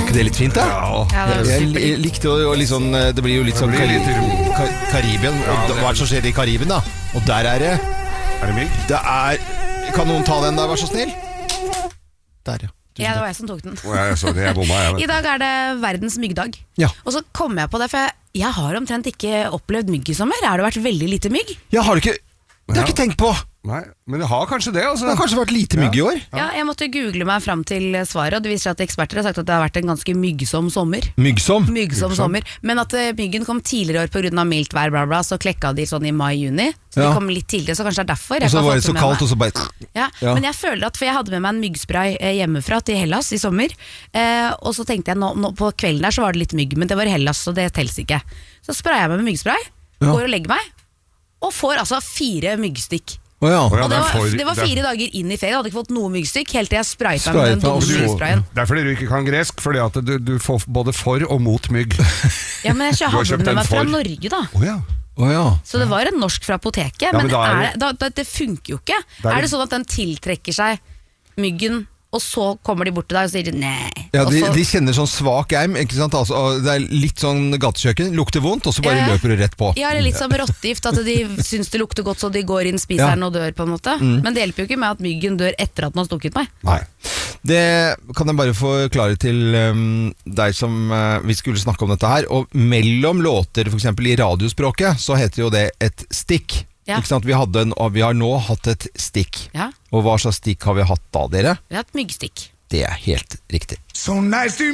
ikke det litt fint da? Ja, Jeg likte jo litt sånn, det blir jo litt sånn Karibien, og hva er det som skjer i Karibien da? Og der er det mygg? Kan noen ta den der, vær så snill? Der, ja. Ja, det var jeg som tok den. Sorry, jeg bomma. I dag er det verdens myggdag. Ja. Og så kom jeg på det, for jeg har omtrent ikke opplevd mygg i sommer. Har det vært veldig lite mygg? Ja, har du ikke... Det har jeg ikke tenkt på. Nei, men det har kanskje det, altså. Det har kanskje vært lite mygg i år. Ja, jeg måtte google meg frem til svaret, og det viser at eksperter har sagt at det har vært en ganske myggsom sommer. Myggsom? Myggsom sommer. Men at myggen kom tidligere år på grunn av mildt vær, bla bla, så klekka de sånn i mai-juni. Så de kom litt tidligere, så kanskje det er derfor. Og så var det så kaldt, og så bare... Ja, men jeg føler at, for jeg hadde med meg en myggspray hjemmefra til Hellas i sommer, og så tenkte jeg, nå på kvelden der så var det litt mygg, men det var Hellas, så det tels ikke. Så sprayet jeg meg med myggspray, går og legger meg, og får altså 4 myggstikk. Oh, ja. Og det var 4 dager inn i ferie. Jeg hadde ikke fått noe myggstikk helt til jeg sprayet meg med den dumme myggsprayen. Det er fordi du ikke kan gresk, fordi at du får både for og mot mygg. Ja, men jeg hadde den med meg fra Norge da. Så det var en norsk fra apoteket, men det funker jo ikke. Er det sånn at den tiltrekker seg myggen, og så kommer de bort til deg og sier nei? Ja, de kjenner sånn svak eim, ikke sant? Altså, det er litt sånn gatekjøkken, lukter vondt, og så bare løper du rett på. Ja, det er litt som rottegift, at de syns det lukter godt, så de går inn, spiser den og dør på en måte. Men det hjelper jo ikke med at myggen dør etter at den har stukket meg. Nei. Det kan jeg bare forklare til deg som vi skulle snakke om dette her. Og mellom låter, for eksempel i radiospråket, så heter jo det et stikk. Ikke sant? Vi har nå hatt et stikk. Og hva slags stikk har vi hatt da, dere? Vi har hatt myggstikk. Det er helt riktig. So nice to